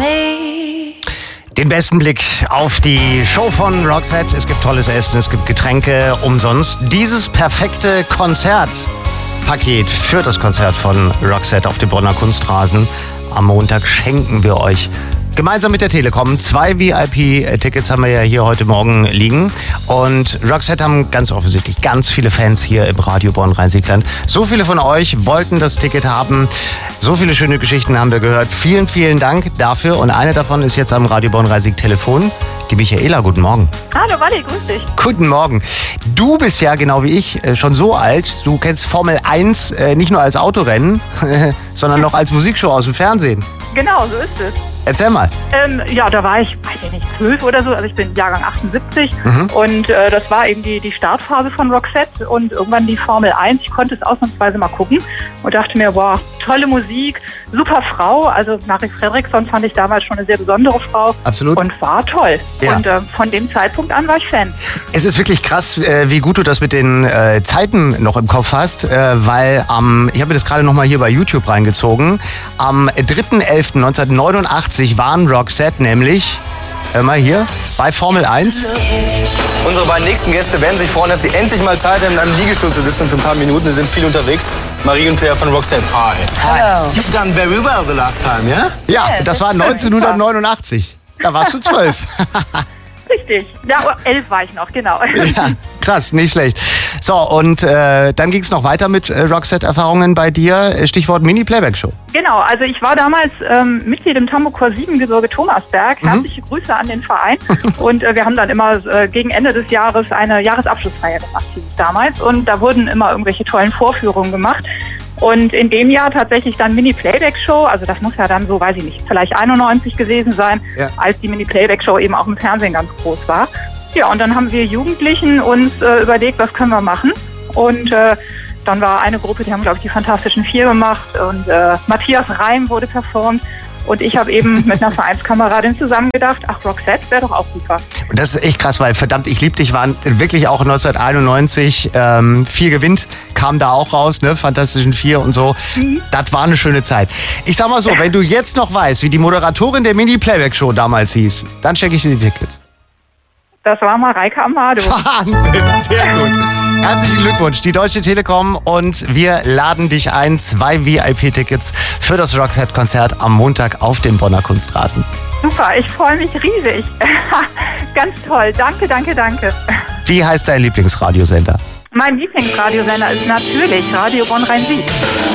Den besten Blick auf die Show von Roxette. Es gibt tolles Essen, es gibt Getränke umsonst. Dieses perfekte Konzertpaket für das Konzert von Roxette auf dem Bonner Kunstrasen am Montag schenken wir euch. Gemeinsam mit der Telekom. 2 VIP-Tickets haben wir ja hier heute Morgen liegen. Und Roxette haben ganz offensichtlich ganz viele Fans hier im Radio Bonn-Rhein-Sieg-Land. So viele von euch wollten das Ticket haben. So viele schöne Geschichten haben wir gehört. Vielen, vielen Dank dafür. Und eine davon ist jetzt am Radio Bonn-Rhein-Sieg-Telefon. Die Michaela, guten Morgen. Hallo Wally, grüß dich. Guten Morgen. Du bist ja genau wie ich schon so alt. Du kennst Formel 1 nicht nur als Autorennen, sondern noch als Musikshow aus dem Fernsehen. Genau, so ist es. Erzähl mal. Ja, da war ich, weiß ich nicht, 12 oder so. Also ich bin Jahrgang 78 und das war eben die Startphase von Roxette und irgendwann die Formel 1. Ich konnte es ausnahmsweise mal gucken und dachte mir, wow, tolle Musik, super Frau. Also Marie Fredriksson fand ich damals schon eine sehr besondere Frau. Absolut. Und war toll. Ja. Und von dem Zeitpunkt an war ich Fan. Es ist wirklich krass, wie gut du das mit den Zeiten noch im Kopf hast, weil ich habe mir das gerade noch mal hier bei YouTube reingezogen, am 3.11.1989 waren Roxette nämlich, hör mal hier, bei Formel 1. Unsere beiden nächsten Gäste werden sich freuen, dass sie endlich mal Zeit haben, in einem Liegestuhl zu sitzen für ein paar Minuten. Sie sind viel unterwegs. Marie und Pierre von Roxette. Hi. Hello. You've done very well the last time, yeah? Ja, Yes, das war it's 1989. Da warst du 12. Richtig. Ja, 11 war ich noch, genau. Ja, krass, nicht schlecht. So, und dann ging es noch weiter mit Roxette-Erfahrungen bei dir. Stichwort Mini-Playback-Show. Genau, also ich war damals Mitglied im Tambourchor 7 Gebirge Thomasberg. Herzliche Grüße an den Verein. Und wir haben dann immer gegen Ende des Jahres eine Jahresabschlussfeier gemacht, hieß es damals. Und da wurden immer irgendwelche tollen Vorführungen gemacht. Und in dem Jahr tatsächlich dann Mini-Playback-Show, also das muss ja dann so, weiß ich nicht, vielleicht 91 gewesen sein, ja, als die Mini-Playback-Show eben auch im Fernsehen ganz groß war. Ja, und dann haben wir Jugendlichen uns überlegt, was können wir machen. Und dann war eine Gruppe, die haben, glaube ich, die Fantastischen Vier gemacht. Und Matthias Reim wurde performt. Und ich habe eben mit einer Vereinskameradin zusammen gedacht, ach, Roxette wäre doch auch super. Und das ist echt krass, weil verdammt, ich lieb dich waren wirklich auch 1991, 4 gewinnt, kam da auch raus, ne, Fantastischen Vier und so. Das war eine schöne Zeit. Ich sag mal so, wenn du jetzt noch weißt, wie die Moderatorin der Mini-Playback-Show damals hieß, dann schenke ich dir die Tickets. Das war Mareike Amado. Wahnsinn, sehr gut. Herzlichen Glückwunsch, die Deutsche Telekom, und wir laden dich ein. 2 VIP-Tickets für das Roxette-Konzert am Montag auf dem Bonner Kunstrasen. Super, ich freue mich riesig. Ganz toll, danke, danke, danke. Wie heißt dein Lieblingsradiosender? Mein Lieblingsradiosender ist natürlich Radio Bonn-Rhein-Sieg.